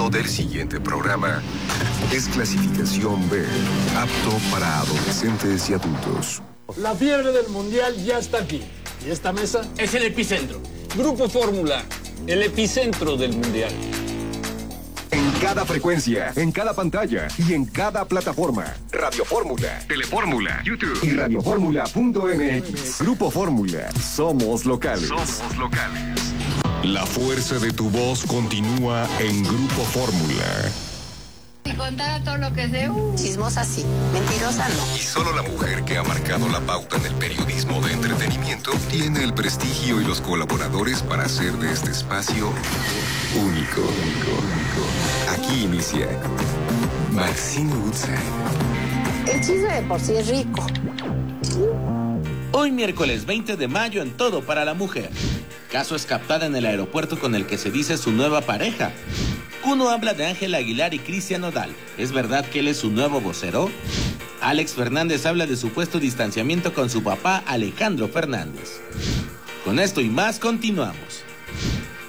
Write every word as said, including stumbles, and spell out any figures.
contenido del siguiente programa es clasificación B, apto para adolescentes y adultos. La fiebre del mundial ya está aquí. ¿Y esta mesa? Es el epicentro. Grupo Fórmula, el epicentro del mundial. En cada frecuencia, en cada pantalla y en cada plataforma. Radio Fórmula, Telefórmula, YouTube y radioformula punto m x. Grupo Fórmula, somos locales. Somos locales. La fuerza de tu voz continúa en Grupo Fórmula. Si contara todo lo que sé, uh, chismosa sí, mentirosa no. Y solo la mujer que ha marcado la pauta en el periodismo de entretenimiento tiene el prestigio y los colaboradores para hacer de este espacio único. único, único. Aquí inicia Maxine Woodside. El chisme de por sí es rico. Hoy miércoles veinte de mayo en Todo para la Mujer. Caso es captada en el aeropuerto con el que se dice su nueva pareja. Kuno habla de Ángel Aguilar y Cristian Nodal. ¿Es verdad que él es su nuevo vocero? Alex Fernández habla de supuesto distanciamiento con su papá Alejandro Fernández. Con esto y más continuamos.